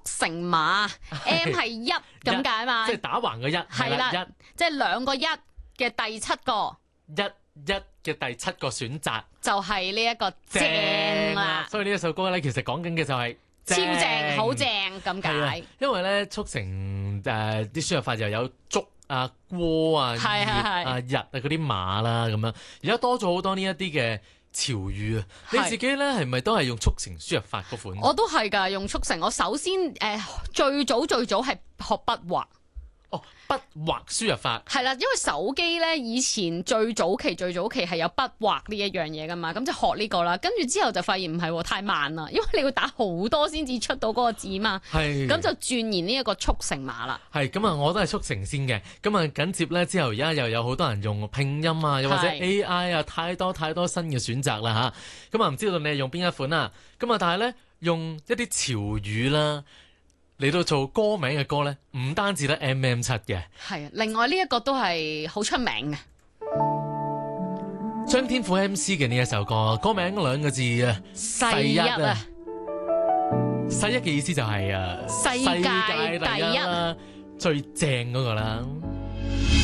成碼，M 係一咁解嘛？ 即係打橫嘅一， 係啦，即係兩個一嘅第七個， 一嘅第七個選擇就係呢一個正啦。 所以呢一首歌咧，其實講緊嘅就係超正，好正咁解。 因為咧速成啲輸入法又有足啊、鍋啊、月啊、日啊嗰啲碼啦咁樣，而家多咗好多呢一啲嘅潮語啊。你自己咧係咪都係用速成輸入法嗰款？ 我都係㗎，用速成。我首先最早係學筆畫。 哦，筆畫輸入法係啦，因為手機咧以前最早期係有筆畫呢一樣嘢噶嘛，咁就學呢個啦。跟住之後就發現唔係太慢啦，因為你要打好多先至出到嗰個字嘛。係，咁就鑽研呢一個速成碼啦。 係，咁啊，我都係速成先嘅。咁啊，緊接咧之後，而家又有好多人用拼音啊，又或者 AI 啊，太多新嘅選擇啦吓。咁啊，唔知道你係用邊一款啊？咁啊，但係咧用一啲潮語啦。嚟到做歌名嘅歌咧，唔單止得 MM7 嘅， 係啊，另外呢一個都係好出名嘅。 張天賦 MC 嘅呢一首歌，歌名兩個字啊， 世一啊， 世一嘅意思就係世界第一啦， 最正嗰個啦。